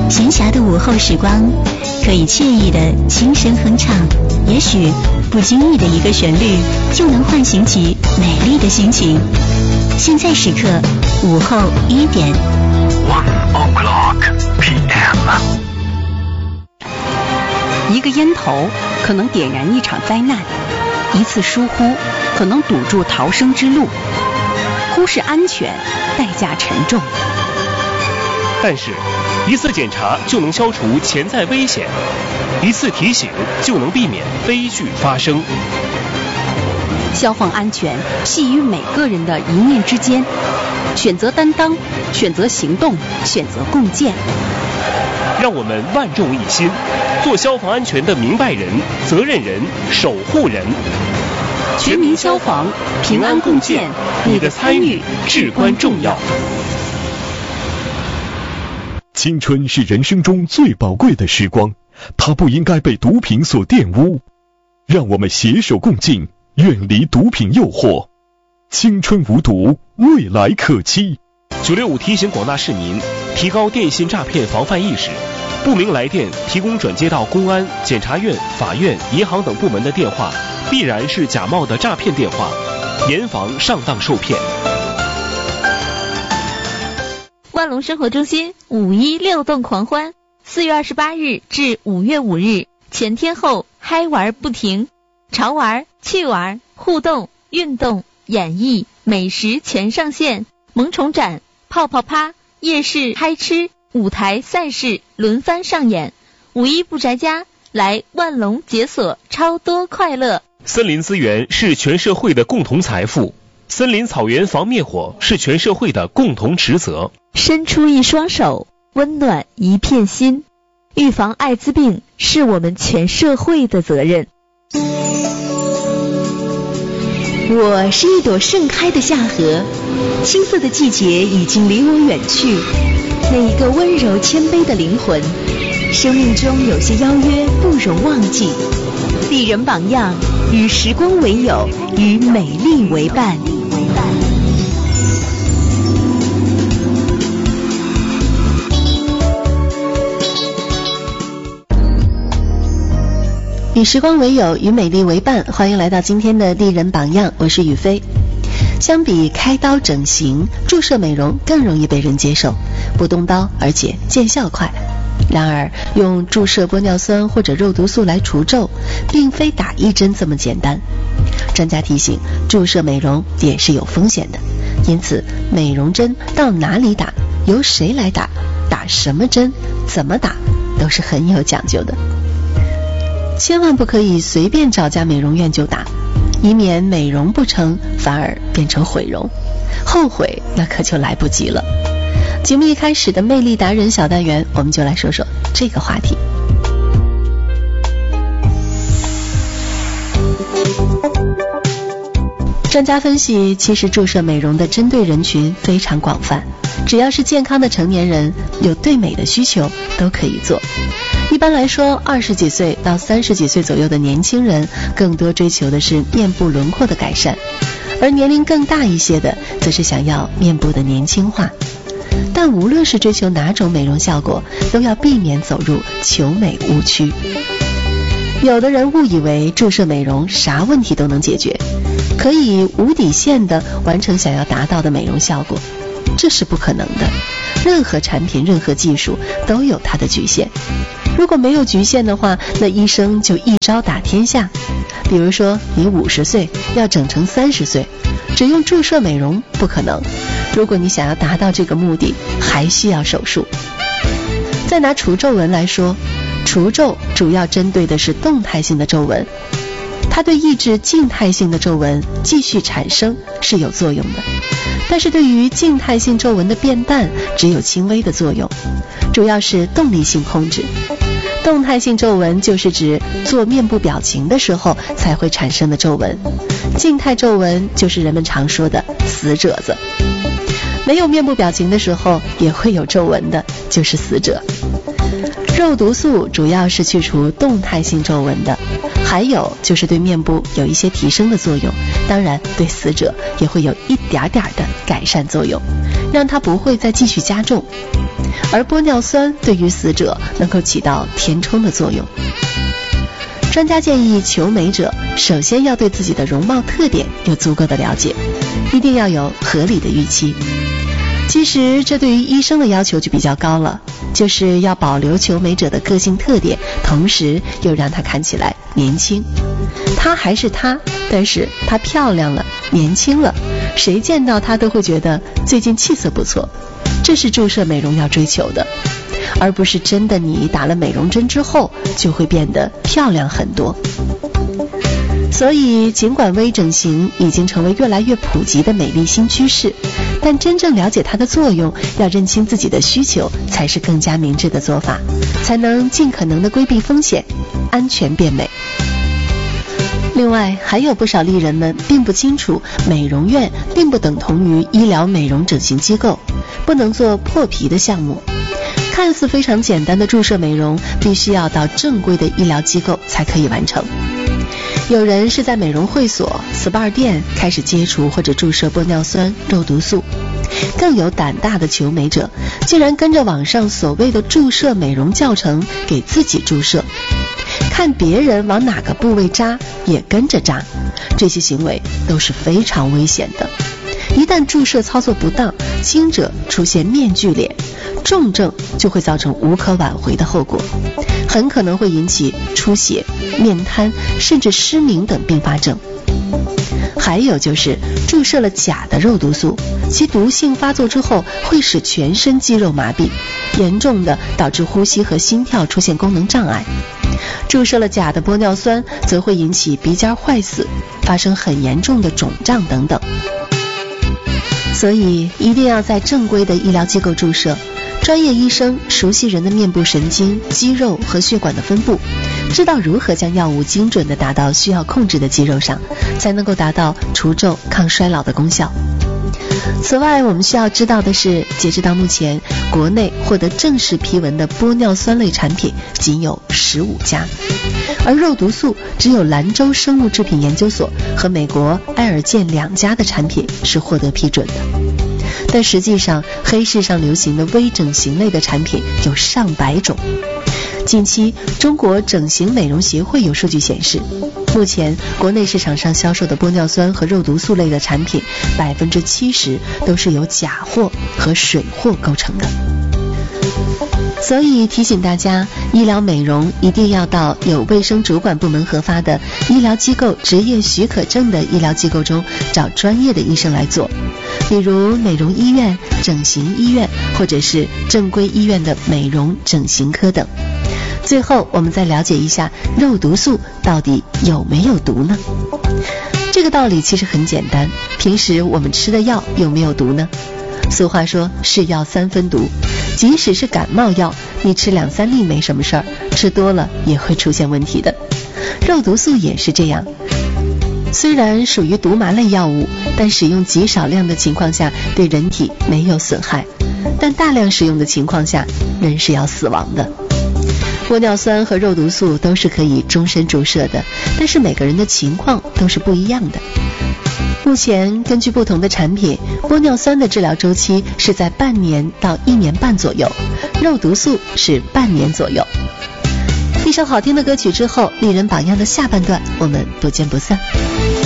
闲暇的午后时光，可以惬意的轻声哼唱，也许不经意的一个旋律，就能唤醒起美丽的心情。现在时刻午后1点。 1 PM。 一个烟头可能点燃一场灾难，一次疏忽可能堵住逃生之路。忽视安全，代价沉重。 但是，一次检查就能消除潜在危险，一次提醒就能避免悲剧发生。 消防安全系于每个人的一念之间，选择担当，选择行动，选择共建。 让我们万众一心，做消防安全的明白人、责任人、守护人。 全民消防，平安共建，你的参与至关重要。 青春是人生中最宝贵的时光，它不应该被毒品所玷污。让我们携手共进，远离毒品诱惑。青春无毒，未来可期。 965提醒广大市民提高电信诈骗防范意识，不明来电提供转接到公安、检察院、法院、银行等部门的电话，必然是假冒的诈骗电话，严防上当受骗。 万隆生活中心5·16动狂欢，4月28日至5月5日，前天后嗨玩不停，潮玩、趣玩、互动、运动、演艺、美食全上线，萌宠展、泡泡趴、夜市嗨吃、舞台赛事轮番上演。5·1不宅家，来万隆解锁超多快乐。 森林资源是全社会的共同财富，森林草原防灭火是全社会的共同职责。 伸出一双手，温暖一片心，预防艾滋病是我们全社会的责任。 我是一朵盛开的夏荷，青涩的季节已经离我远去。那一个温柔谦卑的灵魂，生命中有些邀约不容忘记。丽人榜样，与时光为友，与美丽为伴。 与时光为友，与美丽为伴，欢迎来到今天的丽人榜样，我是雨飞。相比开刀整形，注射美容更容易被人接受，不动刀，而且见效快。然而，用注射玻尿酸或者肉毒素来除皱，并非打一针这么简单。专家提醒，注射美容也是有风险的，因此美容针到哪里打，由谁来打，打什么针，怎么打，都是很有讲究的。千万不可以随便找家美容院就打，以免美容不成，反而变成毁容，后悔那可就来不及了。节目一开始的魅力达人小单元，我们就来说说这个话题。专家分析，其实注射美容的针对人群非常广泛，只要是健康的成年人，有对美的需求都可以做。一般来说，20几岁到30几岁左右的年轻人更多追求的是面部轮廓的改善，而年龄更大一些的则是想要面部的年轻化。但无论是追求哪种美容效果，都要避免走入求美误区。有的人误以为注射美容啥问题都能解决，可以无底线的完成想要达到的美容效果，这是不可能的。任何产品、任何技术都有它的局限。如果没有局限的话，那医生就一招打天下。比如说，你50岁要整成30岁，只用注射美容不可能。如果你想要达到这个目的，还需要手术。再拿除皱纹来说，除皱主要针对的是动态性的皱纹，它对抑制静态性的皱纹继续产生是有作用的，但是对于静态性皱纹的变淡只有轻微的作用，主要是动力性控制。动态性皱纹就是指做面部表情的时候才会产生的皱纹，静态皱纹就是人们常说的死褶子。没有面部表情的时候也会有皱纹的，就是死褶。肉毒素主要是去除动态性皱纹的，还有就是对面部有一些提升的作用，当然对死褶也会有一点点的改善作用。 让它不会再继续加重。而玻尿酸对于死者能够起到填充的作用。专家建议求美者首先要对自己的容貌特点有足够的了解，一定要有合理的预期。其实这对于医生的要求就比较高了，就是要保留求美者的个性特点，同时又让她看起来年轻。她还是她，但是她漂亮了，年轻了，谁见到她都会觉得最近气色不错。这是注射美容要追求的，而不是真的你打了美容针之后就会变得漂亮很多。所以尽管微整形已经成为越来越普及的美丽新趋势，但真正了解它的作用，要认清自己的需求，才是更加明智的做法，才能尽可能的规避风险，安全变美。另外还有不少丽人们并不清楚，美容院并不等同于医疗美容整形机构，不能做破皮的项目。看似非常简单的注射美容，必须要到正规的医疗机构才可以完成。有人是在美容会所、SPA 店开始接触或者注射玻尿酸、肉毒素，更有胆大的求美者竟然跟着网上所谓的注射美容教程给自己注射，看别人往哪个部位扎也跟着扎，这些行为都是非常危险的。一旦注射操作不当，轻者出现面具脸，重症就会造成无可挽回的后果，很可能会引起出血、面瘫甚至失明等并发症。还有就是注射了假的肉毒素，其毒性发作之后会使全身肌肉麻痹，严重的导致呼吸和心跳出现功能障碍。注射了假的玻尿酸则会引起鼻尖坏死，发生很严重的肿胀等等。所以一定要在正规的医疗机构注射，专业医生熟悉人的面部神经、肌肉和血管的分布，知道如何将药物精准地打到需要控制的肌肉上，才能够达到除皱抗衰老的功效。此外，我们需要知道的是，截止到目前，国内获得正式批文的玻尿酸类产品仅有15家，而肉毒素只有兰州生物制品研究所和美国埃尔健2家的产品是获得批准的。但实际上，黑市上流行的微整形类的产品有上百种。近期，中国整形美容协会有数据显示，目前国内市场上销售的玻尿酸和肉毒素类的产品，70%都是由假货和水货构成的。所以提醒大家，医疗美容一定要到有卫生主管部门核发的医疗机构执业许可证的医疗机构中找专业的医生来做，比如美容医院、整形医院或者是正规医院的美容整形科等。最后我们再了解一下肉毒素到底有没有毒呢？这个道理其实很简单，平时我们吃的药有没有毒呢？俗话说是药3分毒，即使是感冒药，你吃2-3粒没什么事儿，吃多了也会出现问题的。肉毒素也是这样，虽然属于毒麻类药物，但使用极少量的情况下对人体没有损害，但大量使用的情况下人是要死亡的。玻尿酸和肉毒素都是可以终身注射的，但是每个人的情况都是不一样的。目前根据不同的产品，玻尿酸的治疗周期是在半年到1年半左右，肉毒素是半年左右。一首好听的歌曲之后，丽人榜样的下半段我们不见不散。